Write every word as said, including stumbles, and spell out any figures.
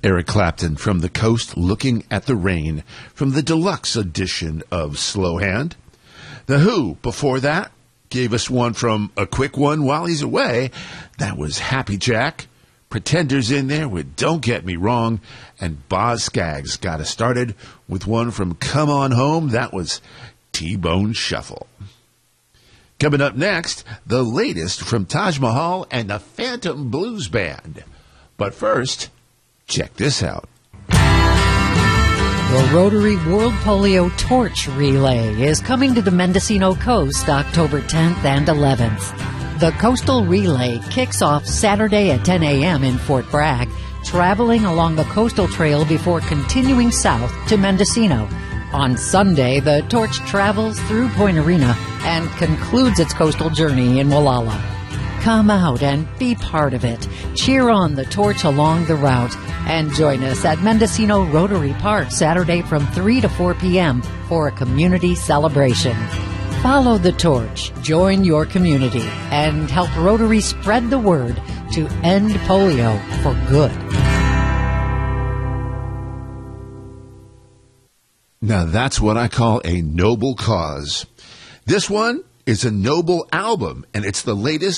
Eric Clapton, From the Coast Looking at the Rain, from the deluxe edition of Slow Hand. The Who, before that, gave us one from A Quick One While He's Away. That was Happy Jack. Pretenders in there with Don't Get Me Wrong. And Boz Scaggs got us started with one from Come On Home. That was T-Bone Shuffle. Coming up next, the latest from Taj Mahal and the Phantom Blues Band. But first, check this out. The Rotary World Polio Torch Relay is coming to the Mendocino Coast October tenth and eleventh. The Coastal Relay kicks off Saturday at ten a.m. in Fort Bragg, traveling along the coastal trail before continuing south to Mendocino. On Sunday, the torch travels through Point Arena and concludes its coastal journey in Molalla. Come out and be part of it. Cheer on the torch along the route and join us at Mendocino Rotary Park Saturday from three to four p.m. for a community celebration. Follow the torch, join your community, and help Rotary spread the word to end polio for good. Now that's what I call a noble cause. This one is a noble album, and it's the latest